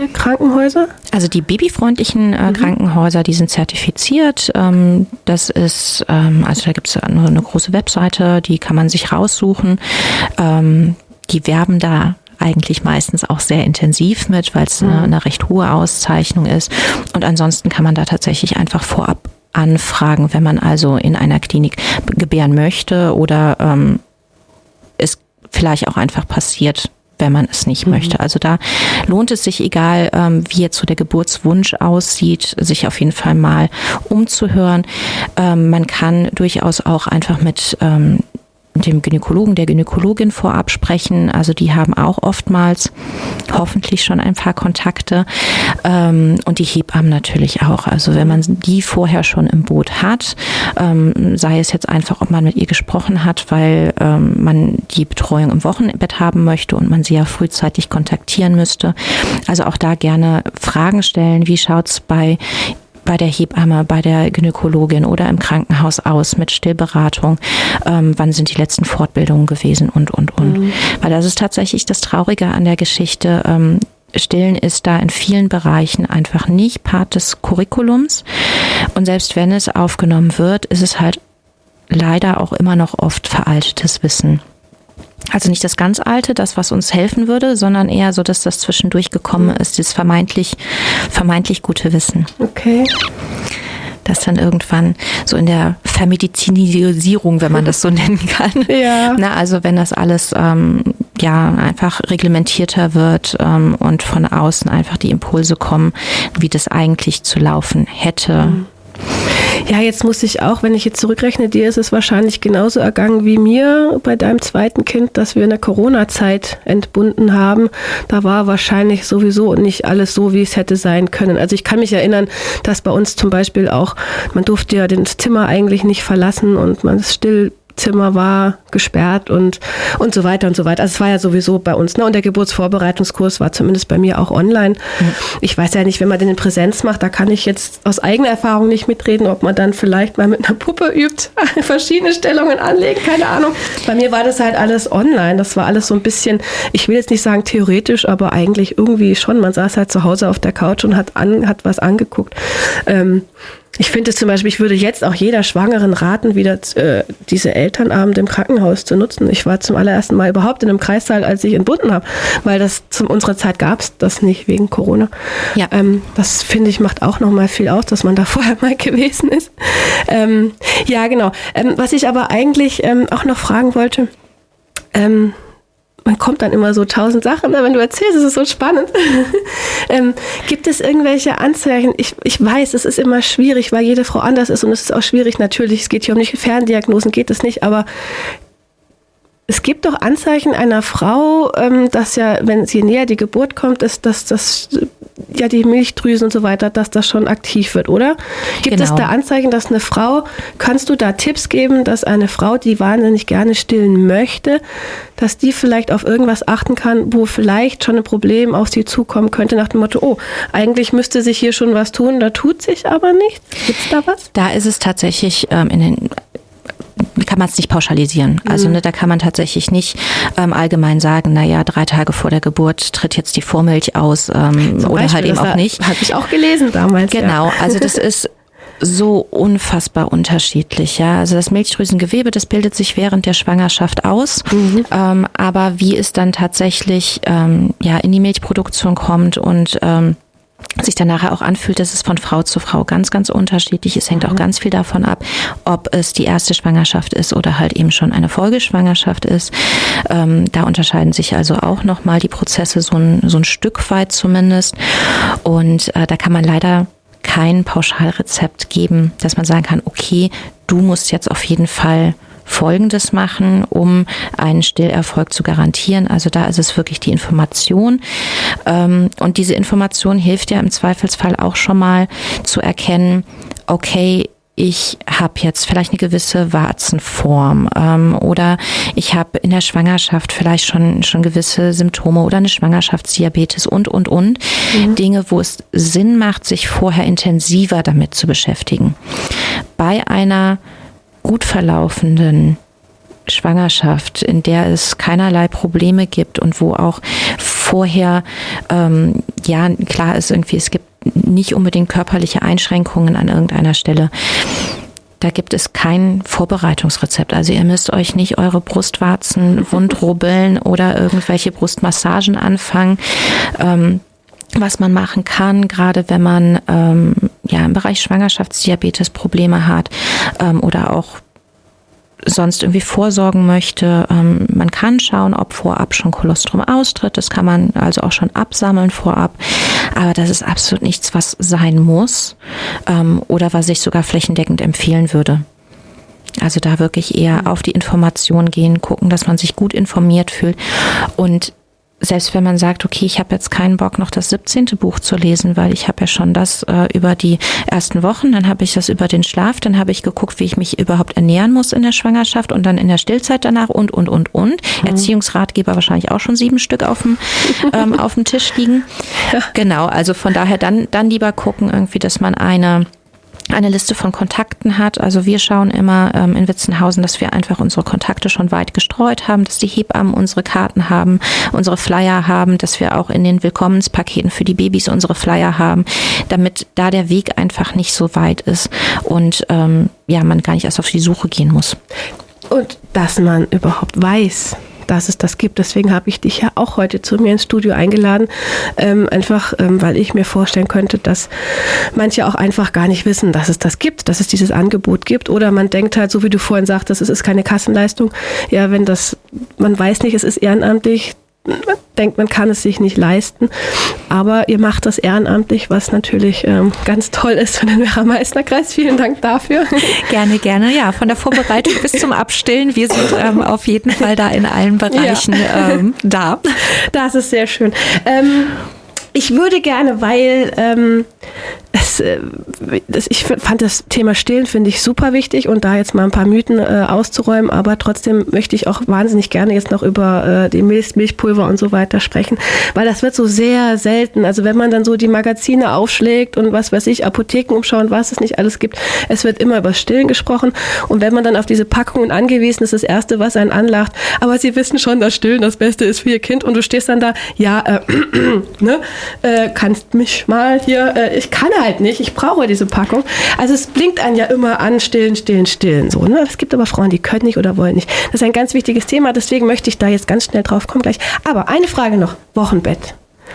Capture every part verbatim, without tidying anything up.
Krankenhäuser? Also die babyfreundlichen äh, mhm. Krankenhäuser, die sind zertifiziert. Ähm, das ist, ähm, also da gibt es eine, eine große Webseite, die kann man sich raussuchen. Ähm, die werben da eigentlich meistens auch sehr intensiv mit, weil es mhm. eine, eine recht hohe Auszeichnung ist. Und ansonsten kann man da tatsächlich einfach vorab anfragen, wenn man also in einer Klinik gebären möchte oder ähm, es vielleicht auch einfach passiert, wenn man es nicht mhm. möchte. Also da lohnt es sich, egal ähm, wie jetzt so der Geburtswunsch aussieht, sich auf jeden Fall mal umzuhören. Ähm, man kann durchaus auch einfach mit ähm, dem Gynäkologen, der Gynäkologin vorab sprechen. Also die haben auch oftmals hoffentlich schon ein paar Kontakte. Ähm, und die Hebammen natürlich auch. Also wenn man die vorher schon im Boot hat, ähm, sei es jetzt einfach, ob man mit ihr gesprochen hat, weil ähm, man die Betreuung im Wochenbett haben möchte und man sie ja frühzeitig kontaktieren müsste. Also auch da gerne Fragen stellen. Wie schaut's bei bei der Hebamme, bei der Gynäkologin oder im Krankenhaus aus mit Stillberatung, ähm, wann sind die letzten Fortbildungen gewesen und, und, und. Mhm. Weil das ist tatsächlich das Traurige an der Geschichte. Ähm, Stillen ist da in vielen Bereichen einfach nicht Part des Curriculums. Und selbst wenn es aufgenommen wird, ist es halt leider auch immer noch oft veraltetes Wissen. Also nicht das ganz Alte, das, was uns helfen würde, sondern eher so, dass das zwischendurch gekommen ist, das vermeintlich, vermeintlich gute Wissen. Okay. Das dann irgendwann so in der Vermedizinisierung, wenn man das so nennen kann. Ja. Na, also wenn das alles ähm, ja einfach reglementierter wird ähm, und von außen einfach die Impulse kommen, wie das eigentlich zu laufen hätte. Mhm. Ja, jetzt muss ich auch, wenn ich jetzt zurückrechne, dir ist es wahrscheinlich genauso ergangen wie mir bei deinem zweiten Kind, dass wir in der Corona-Zeit entbunden haben. Da war wahrscheinlich sowieso nicht alles so, wie es hätte sein können. Also ich kann mich erinnern, dass bei uns zum Beispiel auch, man durfte ja das Zimmer eigentlich nicht verlassen und man ist still. Zimmer war gesperrt und und so weiter und so weiter. Also es war ja sowieso bei uns, ne? Und der Geburtsvorbereitungskurs war zumindest bei mir auch online. Mhm. Ich weiß ja nicht, wenn man den in Präsenz macht, da kann ich jetzt aus eigener Erfahrung nicht mitreden, ob man dann vielleicht mal mit einer Puppe übt, verschiedene Stellungen anlegen, keine Ahnung. Bei mir war das halt alles online. Das war alles so ein bisschen, ich will jetzt nicht sagen theoretisch, aber eigentlich irgendwie schon. Man saß halt zu Hause auf der Couch und hat an, hat was angeguckt. Ähm, Ich finde es zum Beispiel, ich würde jetzt auch jeder Schwangeren raten, wieder äh, diese Elternabende im Krankenhaus zu nutzen. Ich war zum allerersten Mal überhaupt in einem Kreissaal, als ich entbunden habe, weil das zu unserer Zeit gab es das nicht wegen Corona. Ja. Ähm, das finde ich macht auch nochmal viel aus, dass man da vorher mal gewesen ist. Ähm, ja, genau. Ähm, was ich aber eigentlich ähm, auch noch fragen wollte, ähm, man kommt dann immer so tausend Sachen, wenn du erzählst, es ist so spannend. ähm, gibt es irgendwelche Anzeichen? Ich, ich weiß, es ist immer schwierig, weil jede Frau anders ist und es ist auch schwierig, natürlich, es geht hier um nicht Ferndiagnosen, geht es nicht, aber es gibt doch Anzeichen einer Frau, ähm, dass ja, wenn sie näher die Geburt kommt, ist, dass das ja die Milchdrüsen und so weiter, dass das schon aktiv wird, oder? Gibt genau. es da Anzeichen, dass eine Frau, kannst du da Tipps geben, dass eine Frau, die wahnsinnig gerne stillen möchte, dass die vielleicht auf irgendwas achten kann, wo vielleicht schon ein Problem auf sie zukommen könnte, nach dem Motto, oh, eigentlich müsste sich hier schon was tun, da tut sich aber nichts. Gibt es da was? Da ist es tatsächlich ähm, in den kann man es nicht pauschalisieren. Also ne, da kann man tatsächlich nicht ähm, allgemein sagen, naja, drei Tage vor der Geburt tritt jetzt die Vormilch aus ähm, oder Beispiel, halt eben auch nicht. Habe ich auch gelesen damals. Genau, ja. Also das ist so unfassbar unterschiedlich. Ja, also das Milchdrüsengewebe, das bildet sich während der Schwangerschaft aus, mhm. ähm, aber wie es dann tatsächlich ähm, ja in die Milchproduktion kommt und ähm, sich dann nachher auch anfühlt, das ist von Frau zu Frau ganz, ganz unterschiedlich. Es hängt auch ganz viel davon ab, ob es die erste Schwangerschaft ist oder halt eben schon eine Folgeschwangerschaft ist. Ähm, da unterscheiden sich also auch nochmal die Prozesse so ein, so ein Stück weit zumindest. Und äh, da kann man leider kein Pauschalrezept geben, dass man sagen kann, okay, du musst jetzt auf jeden Fall Folgendes machen, um einen Stillerfolg zu garantieren. Also da ist es wirklich die Information. Und diese Information hilft ja im Zweifelsfall auch schon mal zu erkennen, okay, ich habe jetzt vielleicht eine gewisse Warzenform ähm, oder ich habe in der Schwangerschaft vielleicht schon schon gewisse Symptome oder eine Schwangerschaftsdiabetes und, und, und. Mhm. Dinge, wo es Sinn macht, sich vorher intensiver damit zu beschäftigen. Bei einer gut verlaufenden Schwangerschaft, in der es keinerlei Probleme gibt und wo auch vorher, ähm, ja, klar ist irgendwie, es gibt nicht unbedingt körperliche Einschränkungen an irgendeiner Stelle. Da gibt es kein Vorbereitungsrezept. Also ihr müsst euch nicht eure Brustwarzen wundrubbeln oder irgendwelche Brustmassagen anfangen. Ähm, was man machen kann, gerade wenn man ähm, ja im Bereich Schwangerschaftsdiabetes Probleme hat ähm, oder auch sonst irgendwie vorsorgen möchte. Ähm, man kann schauen, ob vorab schon Kolostrum austritt. Das kann man also auch schon absammeln vorab. Aber das ist absolut nichts, was sein muss ähm, oder was ich sogar flächendeckend empfehlen würde. Also da wirklich eher auf die Information gehen, gucken, dass man sich gut informiert fühlt. Und selbst wenn man sagt, okay, ich habe jetzt keinen Bock, noch das siebzehnte Buch zu lesen, weil ich habe ja schon das äh, über die ersten Wochen, dann habe ich das über den Schlaf, dann habe ich geguckt, wie ich mich überhaupt ernähren muss in der Schwangerschaft und dann in der Stillzeit danach und, und, und, und. Mhm. Erziehungsratgeber wahrscheinlich auch schon sieben Stück auf dem, ähm, auf dem Tisch liegen. Ja. Genau, also von daher dann, dann lieber gucken irgendwie, dass man eine eine Liste von Kontakten hat. Also wir schauen immer ähm, in Witzenhausen, dass wir einfach unsere Kontakte schon weit gestreut haben, dass die Hebammen unsere Karten haben, unsere Flyer haben, dass wir auch in den Willkommenspaketen für die Babys unsere Flyer haben, damit da der Weg einfach nicht so weit ist und ähm, ja, man gar nicht erst auf die Suche gehen muss. Und dass man überhaupt weiß, dass es das gibt. Deswegen habe ich dich ja auch heute zu mir ins Studio eingeladen. Ähm, einfach, ähm, weil ich mir vorstellen könnte, dass manche auch einfach gar nicht wissen, dass es das gibt, dass es dieses Angebot gibt. Oder man denkt halt, so wie du vorhin sagtest, es ist keine Kassenleistung. Ja, wenn das, man weiß nicht, es ist ehrenamtlich, man denkt, man kann es sich nicht leisten, aber ihr macht das ehrenamtlich, was natürlich ähm, ganz toll ist für den Werra-Meißner-Kreis. Vielen Dank dafür. Gerne, gerne. Ja, von der Vorbereitung bis zum Abstillen. Wir sind ähm, auf jeden Fall da in allen Bereichen ja. ähm, da. Das ist sehr schön. Ähm, ich würde gerne, weil ähm, es, äh, das, ich fand das Thema Stillen, finde ich super wichtig und da jetzt mal ein paar Mythen äh, auszuräumen, aber trotzdem möchte ich auch wahnsinnig gerne jetzt noch über äh, die Milch, Milchpulver und so weiter sprechen, weil das wird so sehr selten, also wenn man dann so die Magazine aufschlägt und was weiß ich, Apotheken umschauen, was es nicht alles gibt, es wird immer über Stillen gesprochen und wenn man dann auf diese Packungen angewiesen ist, das Erste, was einen anlacht, aber Sie wissen schon, dass Stillen das Beste ist für Ihr Kind und du stehst dann da, ja, äh, ne, äh, kannst mich mal hier, äh, ich kann halt nicht, ich brauche diese Packung. Also es blinkt einen ja immer an, stillen, stillen, stillen. So, ne? Es gibt aber Frauen, die können nicht oder wollen nicht. Das ist ein ganz wichtiges Thema, deswegen möchte ich da jetzt ganz schnell drauf kommen gleich. Aber eine Frage noch, Wochenbett.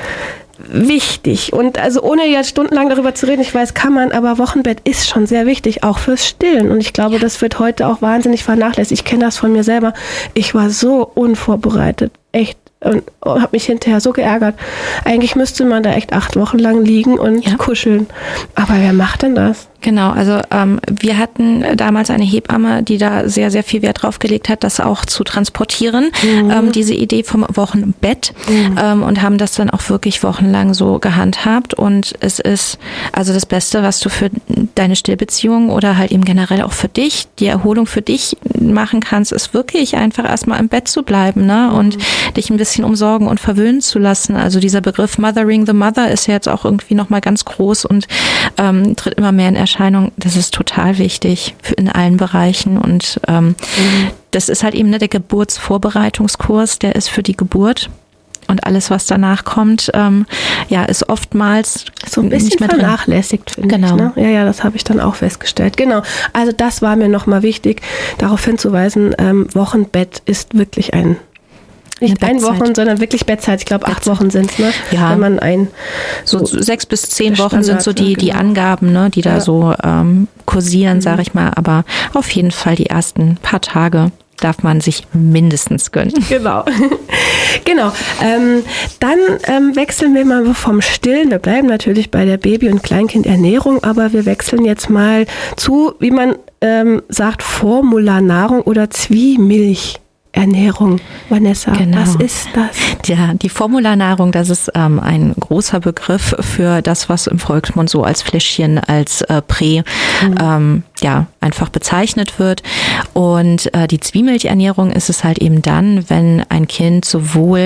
Wichtig und also ohne jetzt stundenlang darüber zu reden, ich weiß, kann man, aber Wochenbett ist schon sehr wichtig, auch fürs Stillen und ich glaube, das wird heute auch wahnsinnig vernachlässigt. Ich kenne das von mir selber. Ich war so unvorbereitet, echt. Und habe mich hinterher so geärgert. Eigentlich müsste man da echt acht Wochen lang liegen und ja. kuscheln. Aber wer macht denn das? Genau, also ähm, wir hatten damals eine Hebamme, die da sehr, sehr viel Wert drauf gelegt hat, das auch zu transportieren, mhm. ähm, diese Idee vom Wochenbett mhm. ähm, und haben das dann auch wirklich wochenlang so gehandhabt und es ist also das Beste, was du für deine Stillbeziehung oder halt eben generell auch für dich, die Erholung für dich machen kannst, ist wirklich einfach erstmal im Bett zu bleiben, ne? Und mhm. dich ein bisschen umsorgen und verwöhnen zu lassen. Also dieser Begriff Mothering the Mother ist ja jetzt auch irgendwie nochmal ganz groß und ähm, tritt immer mehr in Erscheinung. Das ist total wichtig für in allen Bereichen und ähm, mhm. das ist halt eben ne, der Geburtsvorbereitungskurs, der ist für die Geburt und alles, was danach kommt, ähm, ja, ist oftmals so ein bisschen nicht mehr vernachlässigt, finde genau. ich. Ne? Ja, ja, das habe ich dann auch festgestellt. Genau, also das war mir nochmal wichtig, darauf hinzuweisen, ähm, Wochenbett ist wirklich ein Nicht ein Wochen, sondern wirklich Bettzeit. Ich glaube, acht Wochen sind es, ne? Ja. Wenn man ein so, so sechs bis zehn Wochen Standard, sind so die, die Angaben, ne, die da ja. so ähm, kursieren, mhm. sage ich mal. Aber auf jeden Fall die ersten paar Tage darf man sich mindestens gönnen. Genau. Genau. Ähm, dann ähm, wechseln wir mal vom Stillen. Wir bleiben natürlich bei der Baby- und Kleinkindernährung, aber wir wechseln jetzt mal zu, wie man ähm, sagt, Formularnahrung oder Zwiemilch. Ernährung, Vanessa, genau. Was ist das? Ja, die Formularnahrung, das ist ähm, ein großer Begriff für das, was im Volksmund so als Fläschchen, als äh, Prä, mhm. ähm, ja, einfach bezeichnet wird. Und äh, die Zwiemilchernährung ist es halt eben dann, wenn ein Kind sowohl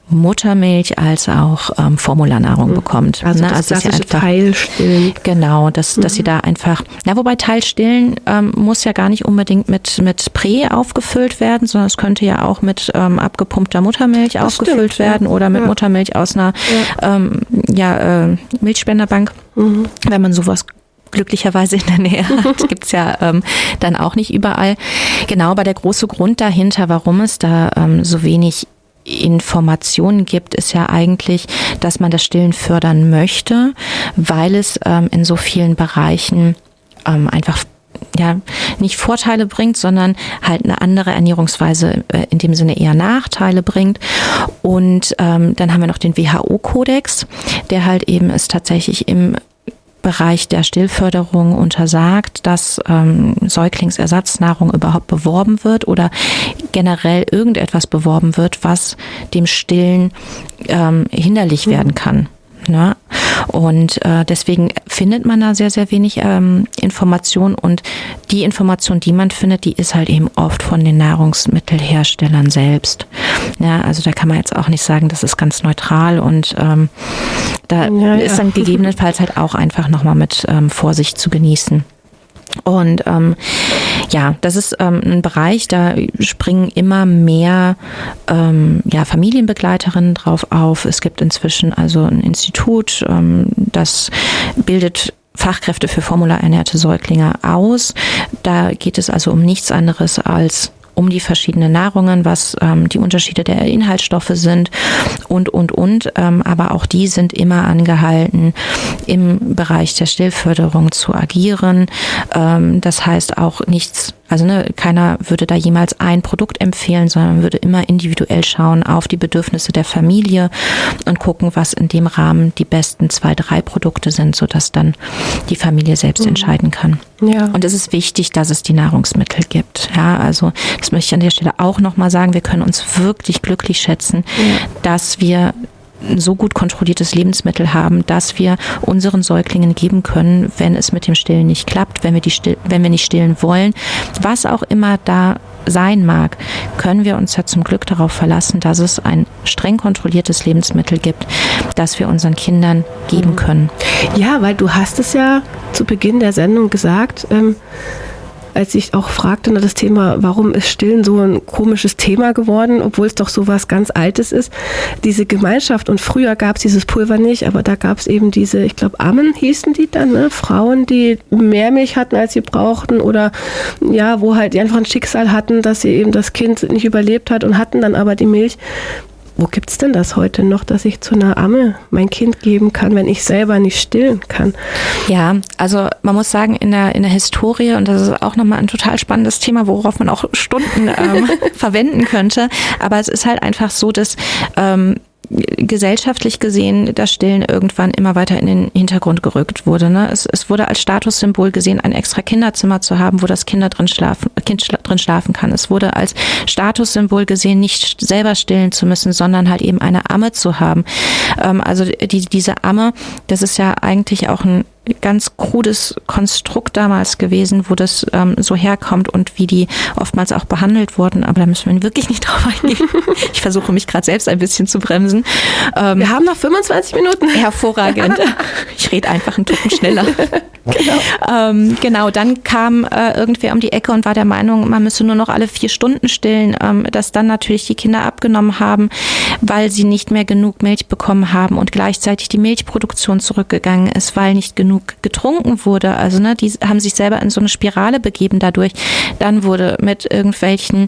Muttermilch als auch ähm, Formularnahrung mhm. bekommt. Also ne? das also klassische einfach, Teilstillen. Genau, dass, mhm. dass sie da einfach, na wobei Teilstillen ähm, muss ja gar nicht unbedingt mit, mit Prä aufgefüllt werden, sondern es könnte ja auch mit ähm, abgepumpter Muttermilch das aufgefüllt stimmt, werden ja. oder mit ja. Muttermilch aus einer ja. Ähm, ja, äh, Milchspenderbank, mhm. wenn man sowas glücklicherweise in der Nähe hat, gibt's ja ähm, dann auch nicht überall. Genau, aber der große Grund dahinter, warum es da ähm, so wenig Informationen gibt, ist ja eigentlich, dass man das Stillen fördern möchte, weil es ähm, in so vielen Bereichen ähm, einfach ja nicht Vorteile bringt, sondern halt eine andere Ernährungsweise äh, in dem Sinne eher Nachteile bringt. Und ähm, dann haben wir noch den W H O-Kodex, der halt eben es tatsächlich im Bereich der Stillförderung untersagt, dass ähm, Säuglingsersatznahrung überhaupt beworben wird oder generell irgendetwas beworben wird, was dem Stillen ähm, hinderlich werden kann. Ne? Und äh, deswegen findet man da sehr, sehr wenig ähm, Information und die Information, die man findet, die ist halt eben oft von den Nahrungsmittelherstellern selbst. Ja, also da kann man jetzt auch nicht sagen, das ist ganz neutral und ähm, da ja, ist dann ja. gegebenenfalls halt auch einfach nochmal mit ähm, Vorsicht zu genießen. Und ähm, ja, das ist ähm, ein Bereich, da springen immer mehr ähm, ja, Familienbegleiterinnen drauf auf. Es gibt inzwischen also ein Institut, ähm, das bildet Fachkräfte für formularernährte Säuglinge aus. Da geht es also um nichts anderes als um die verschiedenen Nahrungen, was ähm, die Unterschiede der Inhaltsstoffe sind und, und, und. Ähm, aber auch die sind immer angehalten, im Bereich der Stillförderung zu agieren. Ähm, das heißt auch nichts, also ne, keiner würde da jemals ein Produkt empfehlen, sondern würde immer individuell schauen auf die Bedürfnisse der Familie und gucken, was in dem Rahmen die besten zwei, drei Produkte sind, sodass dann die Familie selbst mhm. entscheiden kann. Ja. Und es ist wichtig, dass es die Nahrungsmittel gibt. Ja, also das möchte ich an der Stelle auch nochmal sagen. Wir können uns wirklich glücklich schätzen, ja. dass wir ein so gut kontrolliertes Lebensmittel haben, dass wir unseren Säuglingen geben können, wenn es mit dem Stillen nicht klappt, wenn wir die still, wenn wir nicht stillen wollen, was auch immer da sein mag, können wir uns ja zum Glück darauf verlassen, dass es ein streng kontrolliertes Lebensmittel gibt, das wir unseren Kindern geben können. Ja, weil du hast es ja zu Beginn der Sendung gesagt, ähm, als ich auch fragte, das Thema, warum ist Stillen so ein komisches Thema geworden, obwohl es doch so was ganz Altes ist. Diese Gemeinschaft, und früher gab es dieses Pulver nicht, aber da gab es eben diese, ich glaube, Ammen hießen die dann, ne? Frauen, die mehr Milch hatten, als sie brauchten, oder ja, wo halt die einfach ein Schicksal hatten, dass sie eben das Kind nicht überlebt hat und hatten dann aber die Milch. Wo gibt es denn das heute noch, dass ich zu einer Amme mein Kind geben kann, wenn ich selber nicht stillen kann? Ja, also man muss sagen, in der, in der Historie, und das ist auch nochmal ein total spannendes Thema, worauf man auch Stunden ähm, verwenden könnte, aber es ist halt einfach so, dass ähm, gesellschaftlich gesehen das Stillen irgendwann immer weiter in den Hintergrund gerückt wurde. Ne? Es, es wurde als Statussymbol gesehen, ein extra Kinderzimmer zu haben, wo das Kinder drin schlafen, Kind schla- drin schlafen kann. Es wurde als Statussymbol gesehen, nicht selber stillen zu müssen, sondern halt eben eine Amme zu haben. Ähm, also die, diese Amme, das ist ja eigentlich auch ein ganz krudes Konstrukt damals gewesen, wo das ähm, so herkommt und wie die oftmals auch behandelt wurden. Aber da müssen wir wirklich nicht drauf eingehen. Ich versuche mich gerade selbst ein bisschen zu bremsen. Ähm, wir haben noch fünfundzwanzig Minuten. Hervorragend. Ich rede einfach einen Tucken schneller. Genau. Ähm, genau, dann kam äh, irgendwer um die Ecke und war der Meinung, man müsse nur noch alle vier Stunden stillen, ähm, dass dann natürlich die Kinder abgenommen haben, weil sie nicht mehr genug Milch bekommen haben und gleichzeitig die Milchproduktion zurückgegangen ist, weil nicht genug getrunken wurde. Also ne, die haben sich selber in so eine Spirale begeben dadurch. Dann wurde mit irgendwelchen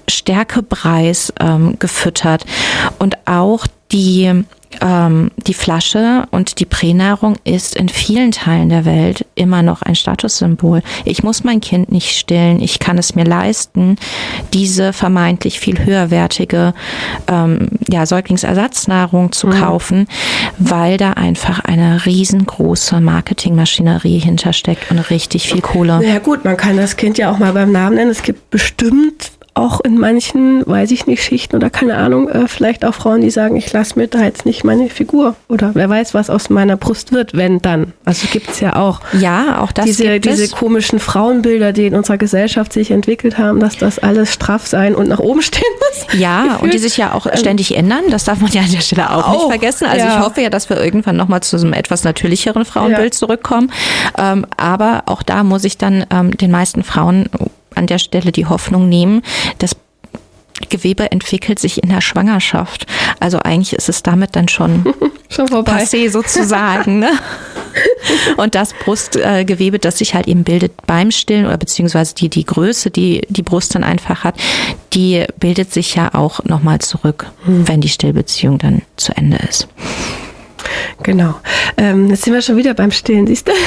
Stärkebreis ähm, gefüttert und auch die Ähm, die Flasche und die Pränahrung ist in vielen Teilen der Welt immer noch ein Statussymbol. Ich muss mein Kind nicht stillen, ich kann es mir leisten, diese vermeintlich viel höherwertige ähm, ja, Säuglingsersatznahrung zu mhm. kaufen, weil da einfach eine riesengroße Marketingmaschinerie hintersteckt und richtig viel Kohle. Ja gut, man kann das Kind ja auch mal beim Namen nennen. Es gibt bestimmt auch in manchen, weiß ich nicht, Schichten oder keine Ahnung, äh, vielleicht auch Frauen, die sagen, ich lasse mir da jetzt nicht meine Figur oder wer weiß, was aus meiner Brust wird, wenn dann. Also gibt es ja auch. Ja, auch das diese, gibt diese es. komischen Frauenbilder, die in unserer Gesellschaft sich entwickelt haben, dass das alles straff sein und nach oben stehen muss. Ja, Gefühlt. Und die sich ja auch ständig ändern. Das darf man ja an der Stelle auch, auch nicht vergessen. Also ja. Ich hoffe ja, dass wir irgendwann nochmal zu so einem etwas natürlicheren Frauenbild ja. zurückkommen. Ähm, aber auch da muss ich dann ähm, den meisten Frauen an der Stelle die Hoffnung nehmen, dass Gewebe entwickelt sich in der Schwangerschaft. Also eigentlich ist es damit dann schon, schon vorbei. Passé sozusagen. Ne? Und das Brustgewebe, das sich halt eben bildet beim Stillen oder beziehungsweise die, die Größe, die die Brust dann einfach hat, die bildet sich ja auch nochmal zurück, hm. wenn die Stillbeziehung dann zu Ende ist. Genau. Ähm, jetzt sind wir schon wieder beim Stillen, siehst du?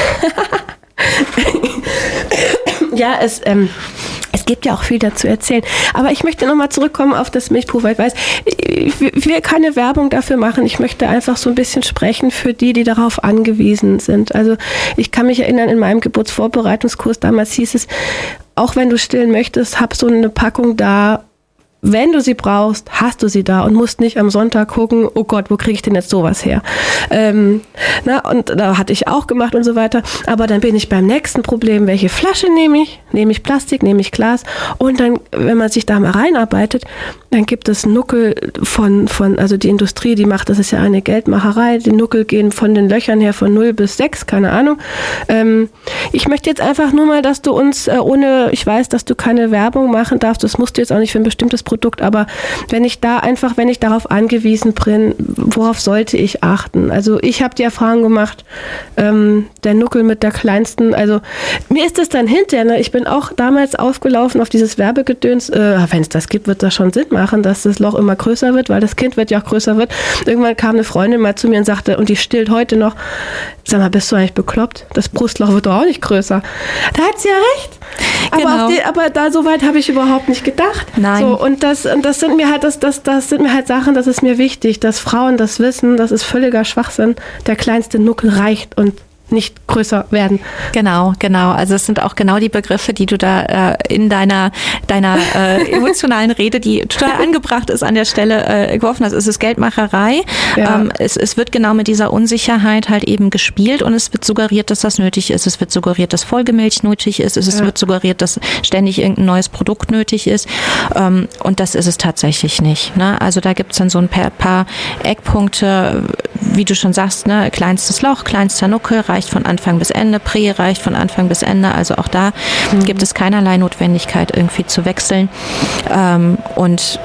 Ja, es, ähm, es gibt ja auch viel dazu erzählen. Aber ich möchte nochmal zurückkommen auf das Milchpulver. Ich weiß, ich will keine Werbung dafür machen. Ich möchte einfach so ein bisschen sprechen für die, die darauf angewiesen sind. Also ich kann mich erinnern, in meinem Geburtsvorbereitungskurs damals hieß es, auch wenn du stillen möchtest, hab so eine Packung da. Wenn du sie brauchst, hast du sie da und musst nicht am Sonntag gucken, oh Gott, wo kriege ich denn jetzt sowas her? Ähm, na, und da hatte ich auch gemacht und so weiter. Aber dann bin ich beim nächsten Problem, welche Flasche nehme ich? Nehme ich Plastik, nehme ich Glas? Und dann, wenn man sich da mal reinarbeitet, dann gibt es Nuckel von, von, also die Industrie, die macht, das ist ja eine Geldmacherei, die Nuckel gehen von den Löchern her von null bis sechs, keine Ahnung. Ähm, ich möchte jetzt einfach nur mal, dass du uns, äh, ohne, ich weiß, dass du keine Werbung machen darfst, das musst du jetzt auch nicht für ein bestimmtes Produkt, aber wenn ich da einfach, wenn ich darauf angewiesen bin, worauf sollte ich achten? Also ich habe die Erfahrung gemacht, ähm, der Nuckel mit der kleinsten, also mir ist das dann hinterher, ne? Ich bin auch damals aufgelaufen auf dieses Werbegedöns, äh, wenn es das gibt, wird das schon Sinn machen, dass das Loch immer größer wird, weil das Kind wird ja auch größer wird. Irgendwann kam eine Freundin mal zu mir und sagte, und die stillt heute noch, sag mal, bist du eigentlich bekloppt? Das Brustloch wird doch auch nicht größer. Da hat sie ja recht. Aber, genau. auf die, aber da so weit habe ich überhaupt nicht gedacht. Nein. So, und das, und das sind mir halt das, das, das sind mir halt Sachen, das ist mir wichtig, dass Frauen das wissen, das ist völliger Schwachsinn. Der kleinste Nuckel reicht und nicht größer werden. Genau, genau. Also es sind auch genau die Begriffe, die du da äh, in deiner deiner äh, emotionalen Rede, die total angebracht ist an der Stelle, äh, geworfen hast. Es ist Geldmacherei. Ja. Ähm, es, es wird genau mit dieser Unsicherheit halt eben gespielt und es wird suggeriert, dass das nötig ist. Es wird suggeriert, dass Folgemilch nötig ist. Es ja. wird suggeriert, dass ständig irgendein neues Produkt nötig ist. Ähm, und das ist es tatsächlich nicht. Ne? Also da gibt es dann so ein paar, paar Eckpunkte, wie du schon sagst, ne? Kleinstes Loch, kleinster Nuckel, reicht von Anfang bis Ende, Prä reicht von Anfang bis Ende, also auch da mhm. gibt es keinerlei Notwendigkeit irgendwie zu wechseln ähm, und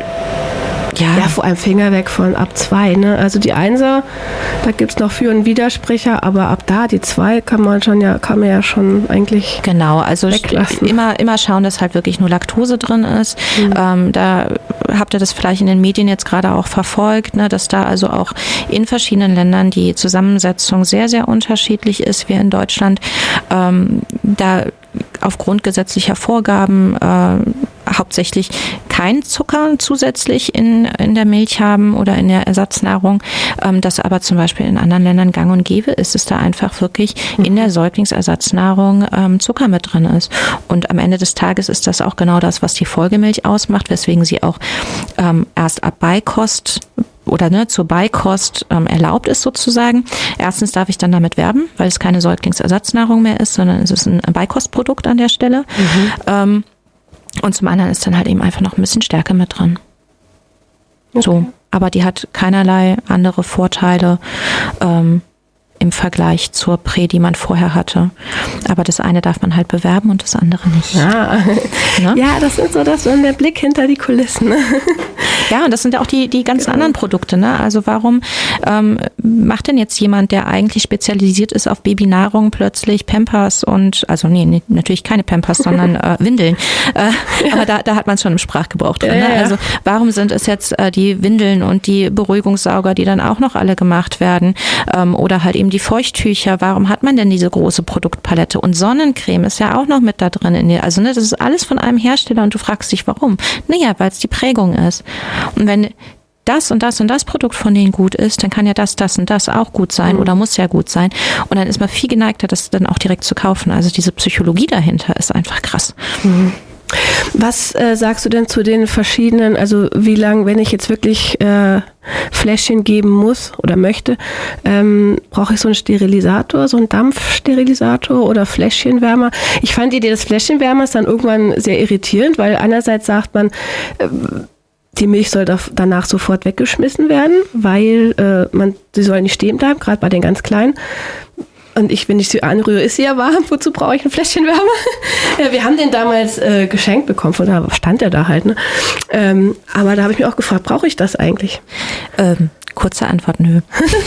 ja. ja, vor allem Finger weg von ab zwei, ne? Also die Einser, da gibt es noch Für- und Widersprecher, aber ab da, die zwei kann man schon ja, kann man ja schon eigentlich genau, also weglassen. immer, immer schauen, dass halt wirklich nur Laktose drin ist. Mhm. Ähm, da habt ihr das vielleicht in den Medien jetzt gerade auch verfolgt, ne, dass da also auch in verschiedenen Ländern die Zusammensetzung sehr, sehr unterschiedlich ist, wie in Deutschland. Ähm, da aufgrund gesetzlicher Vorgaben äh, hauptsächlich kein Zucker zusätzlich in, in der Milch haben oder in der Ersatznahrung, ähm, das aber zum Beispiel in anderen Ländern gang und gäbe ist, ist da einfach wirklich in der Säuglingsersatznahrung ähm, Zucker mit drin ist. Und am Ende des Tages ist das auch genau das, was die Folgemilch ausmacht, weswegen sie auch ähm, erst ab Beikost oder ne, zur Beikost ähm, erlaubt ist sozusagen. Erstens darf ich dann damit werben, weil es keine Säuglingsersatznahrung mehr ist, sondern es ist ein Beikostprodukt an der Stelle. Mhm. Ähm, und zum anderen ist dann halt eben einfach noch ein bisschen Stärke mit dran. Okay. So, aber die hat keinerlei andere Vorteile ähm, im Vergleich zur Prä, die man vorher hatte. Aber das eine darf man halt bewerben und das andere nicht. Ja, ne? Ja, das ist so das, der Blick hinter die Kulissen. Ja, und das sind ja auch die, die ganzen genau. anderen Produkte. Ne? Also warum ähm, macht denn jetzt jemand, der eigentlich spezialisiert ist auf Babynahrung, plötzlich Pampers und, also nee, nee natürlich keine Pampers, sondern äh, Windeln. Äh, ja. Aber da, da hat man es schon im Sprachgebrauch drin. Ne? Ja, ja. Also warum sind es jetzt äh, die Windeln und die Beruhigungssauger, die dann auch noch alle gemacht werden? Ähm, oder halt eben die Feuchttücher. Warum hat man denn diese große Produktpalette? Und Sonnencreme ist ja auch noch mit da drin. In die, also ne, das ist alles von einem Hersteller und du fragst dich, warum? Naja, weil es die Prägung ist. Und wenn das und das und das Produkt von denen gut ist, dann kann ja das, das und das auch gut sein mhm. oder muss ja gut sein. Und dann ist man viel geneigter, das dann auch direkt zu kaufen. Also diese Psychologie dahinter ist einfach krass. Mhm. Was äh, sagst du denn zu den verschiedenen, also wie lange, wenn ich jetzt wirklich äh, Fläschchen geben muss oder möchte, ähm, brauche ich so einen Sterilisator, so einen Dampfsterilisator oder Fläschchenwärmer? Ich fand die Idee des Fläschchenwärmers dann irgendwann sehr irritierend, weil einerseits sagt man, äh, die Milch soll danach sofort weggeschmissen werden, weil äh, man, sie soll nicht stehen bleiben, gerade bei den ganz Kleinen. Und ich, wenn ich sie anrühre, ist sie ja warm. Wozu brauche ich ein Fläschchen Wärme? Ja, wir haben den damals äh, geschenkt bekommen, von da stand er da halt. Ne? Ähm, aber da habe ich mich auch gefragt, brauche ich das eigentlich? Ähm, kurze Antwort, nö.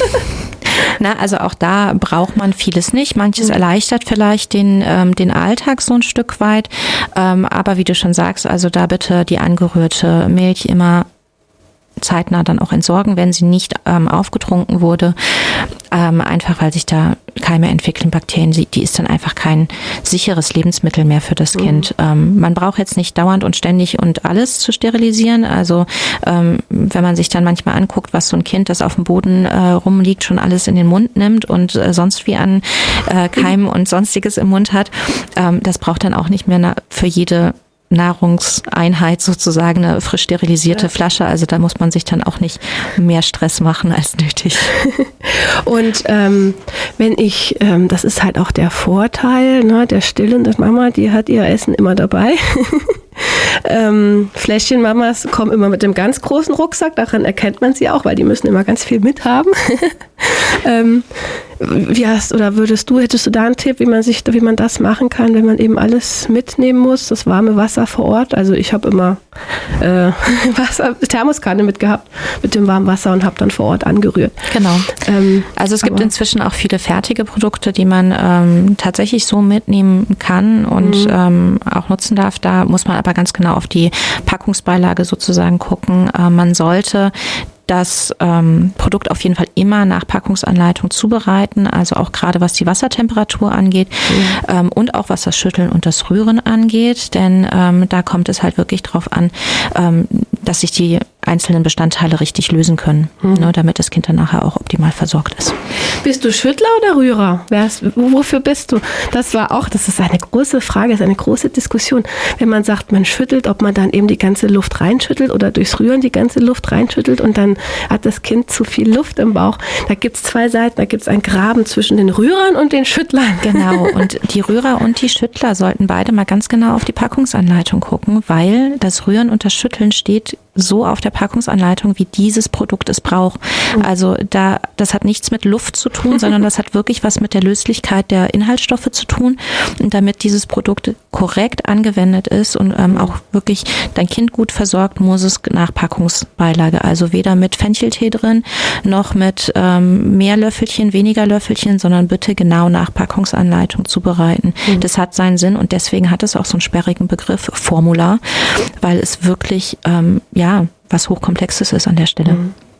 Na, also auch da braucht man vieles nicht. Manches mhm. erleichtert vielleicht den, ähm, den Alltag so ein Stück weit. Ähm, aber wie du schon sagst, also da bitte die angerührte Milch immer zeitnah dann auch entsorgen, wenn sie nicht ähm, aufgetrunken wurde. Ähm, einfach weil sich da Keime entwickeln, Bakterien, die ist dann einfach kein sicheres Lebensmittel mehr für das mhm. Kind. Ähm, man braucht jetzt nicht dauernd und ständig und alles zu sterilisieren. Also ähm, wenn man sich dann manchmal anguckt, was so ein Kind, das auf dem Boden äh, rumliegt, schon alles in den Mund nimmt und äh, sonst wie an äh, Keimen und Sonstiges im Mund hat, ähm, das braucht dann auch nicht mehr na- für jede Nahrungseinheit sozusagen eine frisch sterilisierte ja. Flasche. Also da muss man sich dann auch nicht mehr Stress machen als nötig. Und ähm, wenn ich, ähm, das ist halt auch der Vorteil, ne, der stillenden Mama, die hat ihr Essen immer dabei. ähm, Fläschchenmamas kommen immer mit dem ganz großen Rucksack, daran erkennt man sie auch, weil die müssen immer ganz viel mithaben. ähm, wie hast, oder würdest du, hättest du da einen Tipp, wie man sich, wie man das machen kann, wenn man eben alles mitnehmen muss, das warme Wasser vor Ort? Also ich habe immer äh, Wasser, Thermoskanne mitgehabt mit dem warmen Wasser und habe dann vor Ort angerührt. Genau. Ähm, also es gibt inzwischen auch viele fertige Produkte, die man ähm, tatsächlich so mitnehmen kann und mhm. ähm, auch nutzen darf. Da muss man aber ganz genau auf die Packungsbeilage sozusagen gucken. Äh, man sollte das ähm, Produkt auf jeden Fall immer nach Packungsanleitung zubereiten, also auch gerade was die Wassertemperatur angeht mhm. ähm, und auch was das Schütteln und das Rühren angeht, denn ähm, da kommt es halt wirklich drauf an, ähm, dass sich die einzelnen Bestandteile richtig lösen können, mhm. ne, damit das Kind dann nachher auch optimal versorgt ist. Bist du Schüttler oder Rührer? Wofür bist du? Das war auch, das ist eine große Frage, das ist eine große Diskussion. Wenn man sagt, man schüttelt, ob man dann eben die ganze Luft reinschüttelt oder durchs Rühren die ganze Luft reinschüttelt und dann hat das Kind zu viel Luft im Bauch. Da gibt es zwei Seiten, da gibt es einen Graben zwischen den Rührern und den Schüttlern. Genau, und die Rührer und die Schüttler sollten beide mal ganz genau auf die Packungsanleitung gucken, weil das Rühren und das Schütteln steht so auf der Packungsanleitung, wie dieses Produkt es braucht. Also da, das hat nichts mit Luft zu tun, sondern das hat wirklich was mit der Löslichkeit der Inhaltsstoffe zu tun. Und damit dieses Produkt korrekt angewendet ist und ähm, auch wirklich dein Kind gut versorgt, muss es nach Packungsbeilage, also weder mit Fencheltee drin, noch mit ähm, mehr Löffelchen, weniger Löffelchen, sondern bitte genau nach Packungsanleitung zubereiten. Mhm. Das hat seinen Sinn und deswegen hat es auch so einen sperrigen Begriff, Formular, weil es wirklich, ähm, ja, ja, was Hochkomplexes ist an der Stelle.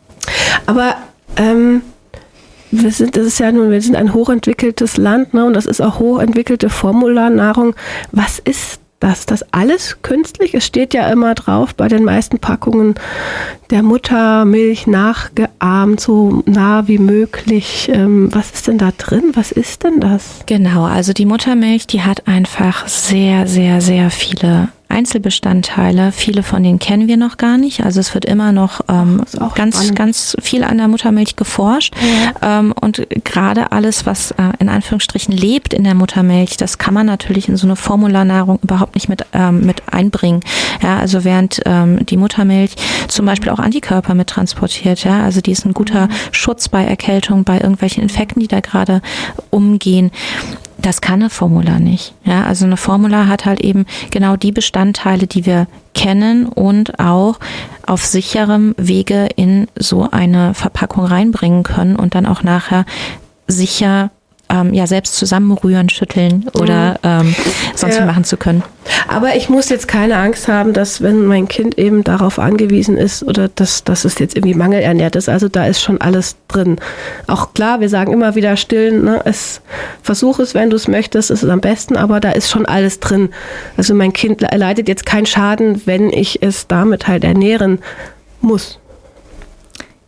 Aber ähm, wir sind, das ist ja nun, wir sind ein hochentwickeltes Land, ne, und das ist auch hochentwickelte Formularnahrung. Was ist das? Das alles künstlich? Es steht ja immer drauf bei den meisten Packungen der Muttermilch nachgeahmt, so nah wie möglich. Ähm, was ist denn da drin? Was ist denn das? Genau, also die Muttermilch, die hat einfach sehr, sehr, sehr viele Einzelbestandteile. Viele von denen kennen wir noch gar nicht. Also es wird immer noch ähm, Ach, ganz, spannend. ganz viel an der Muttermilch geforscht. Ja. Ähm, und gerade alles, was äh, in Anführungsstrichen lebt in der Muttermilch, das kann man natürlich in so eine Formularnahrung überhaupt nicht mit, ähm, mit einbringen. Ja, also während ähm, die Muttermilch zum Beispiel auch Antikörper mit transportiert. Ja, also die ist ein guter mhm. Schutz bei Erkältung, bei irgendwelchen Infekten, die da gerade umgehen. Das kann eine Formula nicht. Ja, also eine Formula hat halt eben genau die Bestandteile, die wir kennen und auch auf sicherem Wege in so eine Verpackung reinbringen können und dann auch nachher sicher ähm, ja selbst zusammenrühren, schütteln oder ähm, sonst ja. machen zu können. Aber ich muss jetzt keine Angst haben, dass wenn mein Kind eben darauf angewiesen ist oder dass, dass es jetzt irgendwie mangelernährt ist, also da ist schon alles drin. Auch klar, wir sagen immer wieder stillen, ne? es, versuch es, wenn du es möchtest, ist es am besten, aber da ist schon alles drin. Also mein Kind erleidet jetzt keinen Schaden, wenn ich es damit halt ernähren muss.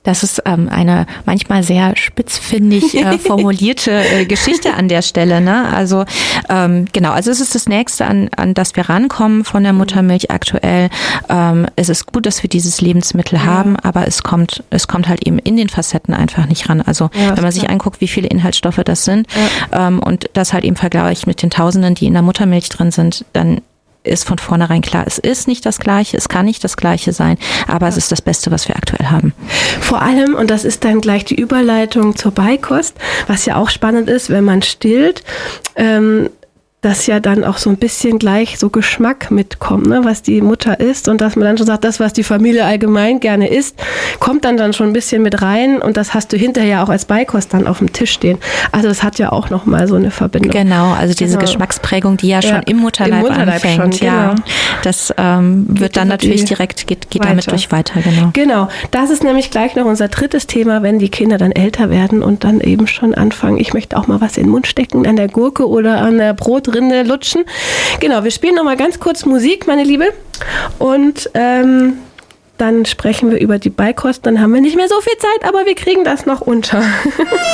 Das ist ähm, eine manchmal sehr spitzfindig äh, formulierte äh, Geschichte an der Stelle. Ne? Also ähm, genau, also es ist das Nächste, an, an das wir rankommen von der Muttermilch aktuell. Ähm, es ist gut, dass wir dieses Lebensmittel ja. haben, aber es kommt, es kommt halt eben in den Facetten einfach nicht ran. Also ja, wenn man sich klar. anguckt, wie viele Inhaltsstoffe das sind ja. ähm, und das halt eben vergleicht mit den Tausenden, die in der Muttermilch drin sind, dann ist von vornherein klar, es ist nicht das Gleiche, es kann nicht das Gleiche sein, aber es ist das Beste, was wir aktuell haben. Vor allem, und das ist dann gleich die Überleitung zur Beikost, was ja auch spannend ist, wenn man stillt, ähm, dass ja dann auch so ein bisschen gleich so Geschmack mitkommt, ne, was die Mutter isst und dass man dann schon sagt, das, was die Familie allgemein gerne isst, kommt dann dann schon ein bisschen mit rein und das hast du hinterher auch als Beikost dann auf dem Tisch stehen. Also das hat ja auch nochmal so eine Verbindung. Genau, also diese genau. Geschmacksprägung, die ja schon ja, im Mutterleib, im Mutterleib anfängt. Schon, ja, genau. Das ähm, wird dann natürlich direkt, geht, geht damit durch weiter. Genau. genau, das ist nämlich gleich noch unser drittes Thema, wenn die Kinder dann älter werden und dann eben schon anfangen, ich möchte auch mal was in den Mund stecken, an der Gurke oder an der Brot Rinde lutschen. Genau, wir spielen noch mal ganz kurz Musik, meine Liebe. Und ähm, dann sprechen wir über die Beikost. Dann haben wir nicht mehr so viel Zeit, aber wir kriegen das noch unter.